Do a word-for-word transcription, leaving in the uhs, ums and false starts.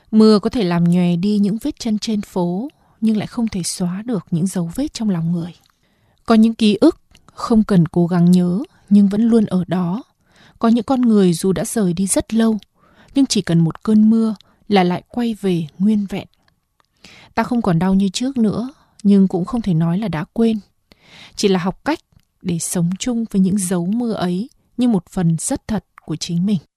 Mưa có thể làm nhòe đi những vết chân trên phố, nhưng lại không thể xóa được những dấu vết trong lòng người. Có những ký ức không cần cố gắng nhớ, nhưng vẫn luôn ở đó. Có những con người dù đã rời đi rất lâu, nhưng chỉ cần một cơn mưa là lại quay về nguyên vẹn. Ta không còn đau như trước nữa, nhưng cũng không thể nói là đã quên. Chỉ là học cách để sống chung với những dấu mưa ấy như một phần rất thật của chính mình.